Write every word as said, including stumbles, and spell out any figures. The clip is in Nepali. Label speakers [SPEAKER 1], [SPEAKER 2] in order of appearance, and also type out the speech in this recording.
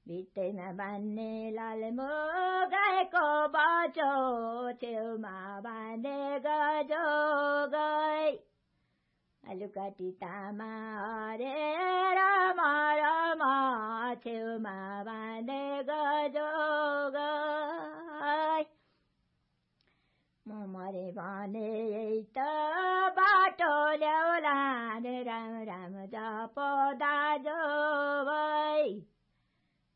[SPEAKER 1] भित्तैमा बान्ने लालमो गाईको बचो छेउमा बाँधे गजो गई लुकाटी तामा हरे राम राम छेउमा बाँधे गजो गई म मरे भने यही त बाटो ल्याउला राम राम जप दाजो भई